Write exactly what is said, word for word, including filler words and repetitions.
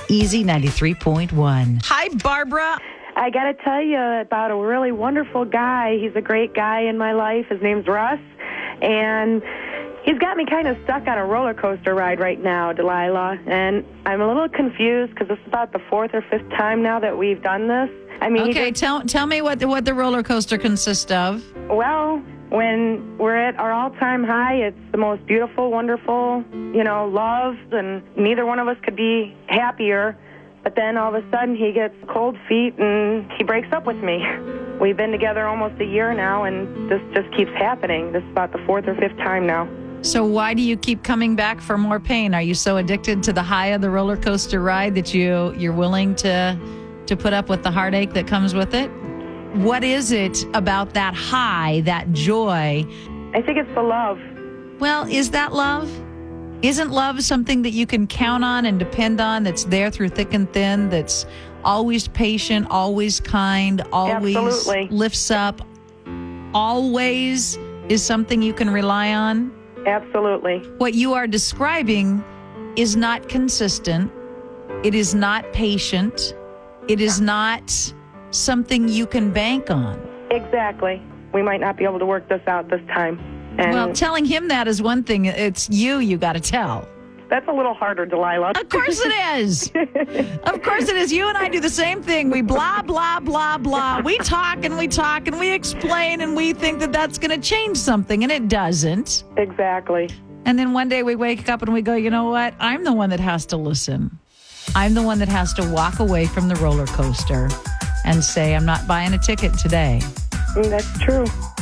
Easy ninety-three point one. Hi, Barbara. I got to tell you about a really wonderful guy. He's a great guy in my life. His name's Russ, and he's got me kind of stuck on a roller coaster ride right now, Delilah, and I'm a little confused because this is about the fourth or fifth time now that we've done this. I mean, okay, just, tell tell me what the, what the roller coaster consists of. Well, when we're at our all-time high, it's the most beautiful, wonderful, you know, love, and neither one of us could be happier. But then all of a sudden he gets cold feet and he breaks up with me. We've been together almost a year now, and this just keeps happening. This is about the fourth or fifth time now. So why do you keep coming back for more pain? Are you so addicted to the high of the roller coaster ride that you, you're willing to to put up with the heartache that comes with it? What is it about that high, that joy? I think it's the love. Well, is that love? Isn't love something that you can count on and depend on, that's there through thick and thin, that's always patient, always kind, always Absolutely. lifts up, always is something you can rely on? Absolutely. What you are describing is not consistent. It is not patient. It is not something you can bank on. Exactly. We might not be able to work this out this time. And well, telling him that is one thing. It's you you got to tell. That's a little harder, Delilah. Of course it is. Of course it is. You and I do the same thing. We blah, blah, blah, blah. We talk and we talk and we explain and we think that that's going to change something, and it doesn't. Exactly. And then one day we wake up and we go, you know what? I'm the one that has to listen. I'm the one that has to walk away from the roller coaster and say, I'm not buying a ticket today. That's true.